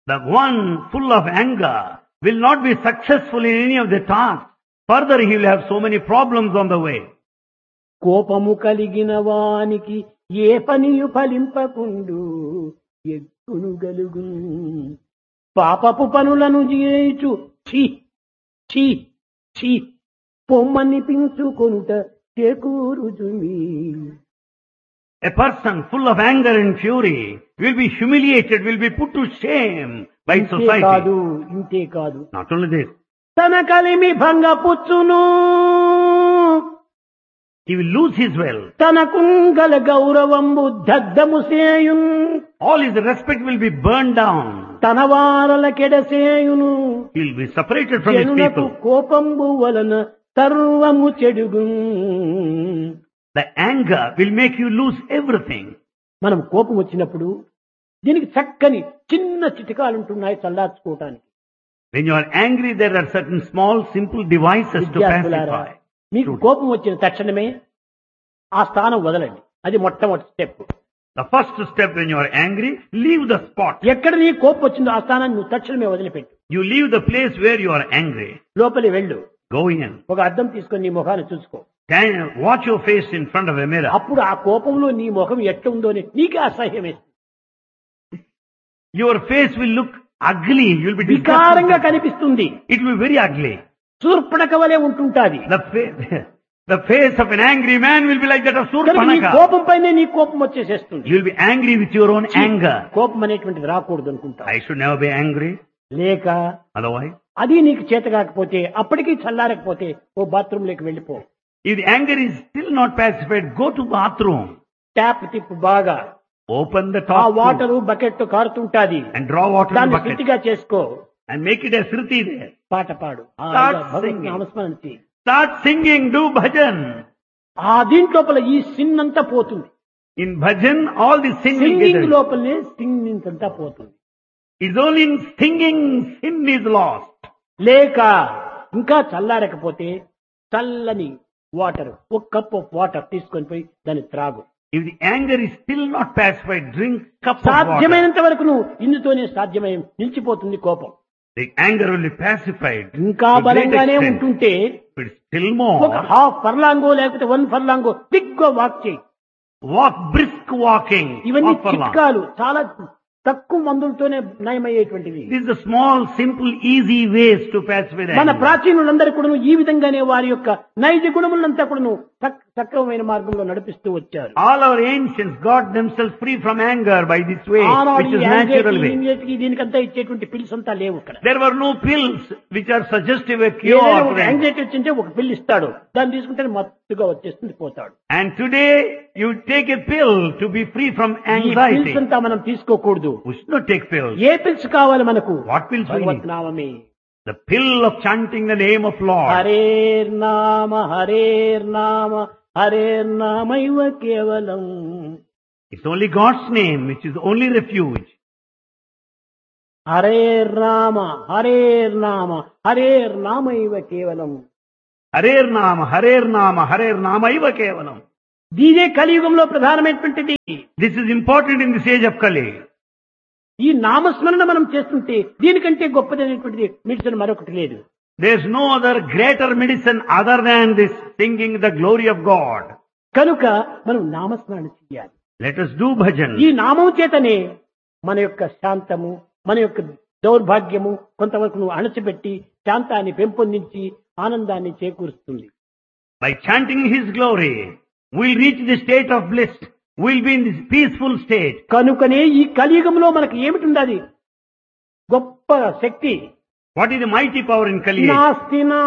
The one full of anger will not be successful in any of the tasks. Further, he will have so many problems on the way. కోపము కలిగిన వానికి ఏ పనియు ఫలింపకుండు ఎగ్గును గలుగు పాపపు పనులను చేయుచు ఛీ ఛీ ఛీ పొమ్మనిపించుకొనుట చేకూరుచుమి. A person full of anger and fury will be humiliated, will be put to shame by society. ఇంతే కాదు. Not only this, తన కలిమి భంగపుచ్చును he will lose his wealth. తనకుంగల గౌరవంబు దగ్ధము సేయును. All his respect will be burned down. తన వారల కెడసేయును. He will be separated from his జనులకు people. కోపంబు వలన సర్వము చెడుగు. The anger will make you lose everything. మనం కోపం వచ్చినప్పుడు దీనికి చక్కని చిన్న చిటికాలుంటున్నాయి చల్లార్చుకోవటానికి. When you are angry, there are certain small, simple devices to విద్యార్థులారా, pacify. మీకు కోపం వచ్చిన తక్షణమే ఆ స్థానం వదలండి. అది మొట్టమొదటి step. The first step when you are angry, leave the spot. ఎక్కడ నీ కోపం వచ్చిందో ఆ స్థానాన్ని నువ్వు తక్షణమే వదిలిపెట్టు. You leave the place where you are angry. లోపలి వెళ్ళు. Go in. ఒక అద్దం తీసుకొని నీ ముఖాన్ని చూసుకో. Watch your face in front of a mirror. అప్పుడు ఆ కోపంలో నీ ముఖం ఎట్లుందో అని నీకే అసహ్యం వేస్తుంది. Your face will look ugly. You will be వికారంగా disgusted. కనిపిస్తుంది. It will be very ugly. Shurpanakha వలె ఉంటుంటాది. The face of an angry man will be like that of కనుక నీ Surpanaka. కోపం పైనే నీ కోపం వచ్చేసేస్తుంది. You will be angry with your own anger. కోపం అనేటువంటిది రాకూడదు అనుకుంటా. I should never be angry. లేక Otherwise, అది నీకు చేత కాకపోతే అప్పటికీ చల్లారకపోతే ఓ బాత్రూమ్ లోకి వెళ్ళిపో. if the anger is still not pacified, go to bathroom. Tap తిప్పు బాగా. Open the ఆ top tube వాటర్ బకెట్ తో కారుతుంటాది. and draw water in the దాన్ని bucket శుద్ధిగా చేసుకో. and make it a sruti there. పాట పాడు. Start భగవంతుని singing. నామస్మరణ చెయ్యి. Start singing, do bhajan. ఆ దీంట్లోపల ఈ సిన్ అంతా పోతుంది. In bhajan, all the sin will get singing rid. లోపలనే సింగింగ్ అంతా పోతుంది. It's only in singing sin is lost. లేక ఇంకా చల్లారకపోతే చల్లని వాటర్ ఒక కప్ ఆఫ్ వాటర్ తీసుకొని పోయి దాన్ని త్రాగు. If the anger is still not pacified, drink cup of water. సాధ్యమైనంత వరకు నువ్వు ఇందుతోనే సాధ్యమై నిలిచిపోతుంది కోపం. The anger will be pacified. ఇంకా to great బలంగానే extent. ఉంటుంటే But still ఒక more, హాఫ్ ఫర్లాంగో లేకపోతే 1 ఫర్లాంగో దిగ్గా వాక్ చేయి. walk brisk walking. ఇవన్నీ Walk for long. చిట్కాలు చాలా తక్కువ మందులతోనే నయమయ్యేటువంటివి. These are small, simple, easy ways to pacify the మన anger. ప్రాచీనులందరూ కూడా ఈ విధంగానే వారి యొక్క నైజ గుణములంతా కూడా సక్రమమైన మార్గంలో నడిపిస్తూ వచ్చారు. All our ancients got themselves free from anger by this way, ఆనాడు which ఈ is natural way. యాంగ్జైటీకి దీనికంతా ఇచ్చేటువంటి పిల్స్ అంతా లేవు ఇక్కడ. There were no pills which are suggestive a ఏదైనా cure ఒక to anger. యాంగ్జైటీ వచ్చింటే ఒక పిల్ ఇస్తాడు. దాన్ని తీసుకుంటే మత్తుగా వచ్చేస్తుంది పోతాడు. And today you take a pill to be free from ఈ anxiety. పిల్స్ అంతా మనం తీసుకోకూడదు. We should not take pills. A pills కావాలి మనకు? What pills we Bhagwat need? నామమే. The pill of chanting the name of Lord. హరేర్ నామ హరేర్ నామ హరేర్ నామైవ కేవలం. It's only God's name which is the only refuge. హరేర్ నామ హరేర్ నామ హరేర్ నామైవ కేవలం. Harer Nama, Harer Nama, Harer Nama Iva Kevalam. దీనే కలియుగంలో ప్రధానమైనటువంటిది. This is important in this age of Kali. ఈ నామస్మరణ మనం చేస్తుంటే దీనికంటే గొప్పదైనటువంటిది మెడిసిన్ మరొకటి లేదు. There's no other greater medicine other than this singing the glory of God. కనుక మనం నామస్మరణ చేయాలి. Let us do bhajan. ఈ నామం చేతనే మన యొక్క శాంతము, మన యొక్క దౌర్భాగ్యము కొంతవరకు నువ్వు అణచిపెట్టి శాంతాన్ని పెంపొందించి ఆనందాన్ని చేకూరుస్తుంది. By chanting His glory, we'll reach the state of bliss. We'll be in this peaceful state. కనుకనే ఈ కలియుగంలో మనకు ఏమిటి ఉండాలి? గొప్ప శక్తి. What is the mighty power in Kali? నాస్తి